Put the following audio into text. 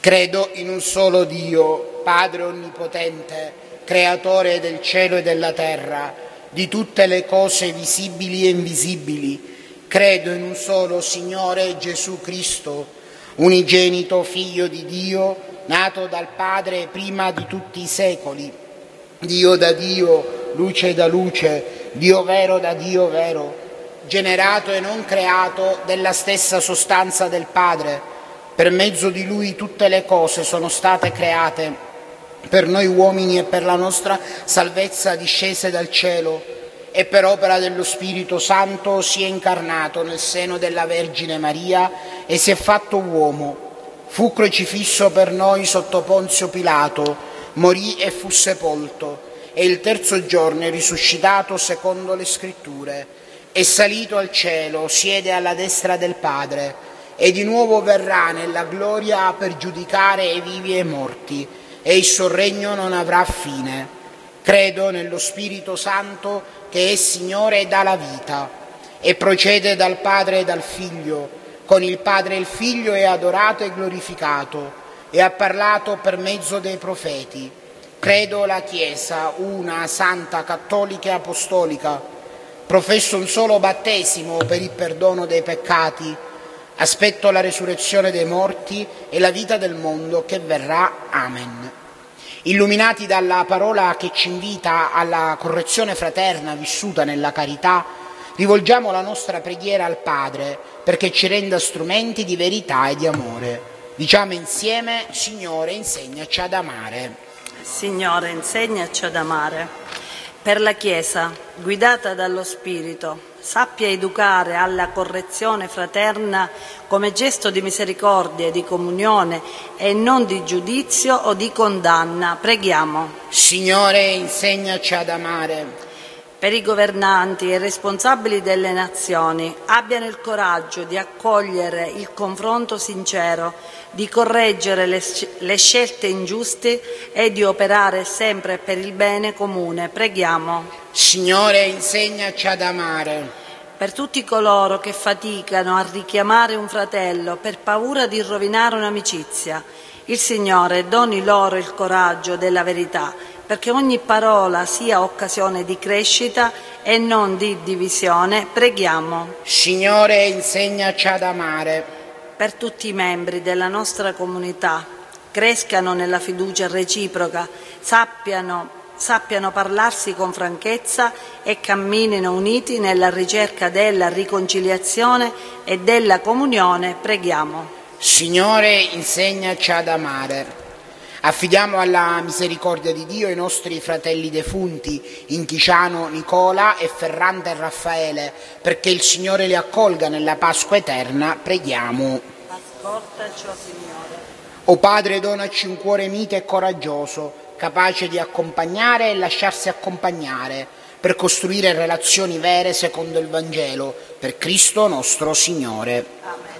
Credo in un solo Dio, Padre Onnipotente, Creatore del cielo e della terra, di tutte le cose visibili e invisibili. Credo in un solo Signore Gesù Cristo, unigenito Figlio di Dio, nato dal Padre prima di tutti i secoli, Dio da Dio, luce da luce, Dio vero da Dio vero, generato e non creato della stessa sostanza del Padre. Per mezzo di Lui tutte le cose sono state create, per noi uomini e per la nostra salvezza discese dal cielo, e per opera dello Spirito Santo si è incarnato nel seno della Vergine Maria e si è fatto uomo. Fu crocifisso per noi sotto Ponzio Pilato, morì e fu sepolto, e il terzo giorno è risuscitato secondo le Scritture. È salito al cielo, siede alla destra del Padre, e di nuovo verrà nella gloria per giudicare i vivi e i morti, e il suo regno non avrà fine. Credo nello Spirito Santo, che è Signore e dà la vita, e procede dal Padre e dal Figlio. Con il Padre e il Figlio è adorato e glorificato, e ha parlato per mezzo dei profeti. Credo la Chiesa, una, santa, cattolica e apostolica. Professo un solo battesimo per il perdono dei peccati. Aspetto la resurrezione dei morti e la vita del mondo che verrà. Amen. Illuminati dalla parola che ci invita alla correzione fraterna vissuta nella carità, rivolgiamo la nostra preghiera al Padre perché ci renda strumenti di verità e di amore. Diciamo insieme: Signore, insegnaci ad amare. Signore, insegnaci ad amare. Per la Chiesa, guidata dallo Spirito, sappia educare alla correzione fraterna come gesto di misericordia e di comunione e non di giudizio o di condanna. Preghiamo. Signore, insegnaci ad amare. Per i governanti e i responsabili delle nazioni, abbiano il coraggio di accogliere il confronto sincero, di correggere le scelte ingiuste e di operare sempre per il bene comune. Preghiamo. Signore, insegnaci ad amare. Per tutti coloro che faticano a richiamare un fratello per paura di rovinare un'amicizia, il Signore doni loro il coraggio della verità, perché ogni parola sia occasione di crescita e non di divisione. Preghiamo. Signore, insegnaci ad amare. Per tutti i membri della nostra comunità, crescano nella fiducia reciproca, sappiano parlarsi con franchezza e camminino uniti nella ricerca della riconciliazione e della comunione. Preghiamo. Signore, insegnaci ad amare. Affidiamo alla misericordia di Dio i nostri fratelli defunti, Inchiciano Nicola e Ferrante Raffaele, perché il Signore li accolga nella Pasqua eterna. Preghiamo. Ascoltaci, o Signore. O Padre, donaci un cuore mite e coraggioso, capace di accompagnare e lasciarsi accompagnare, per costruire relazioni vere secondo il Vangelo, per Cristo nostro Signore. Amen.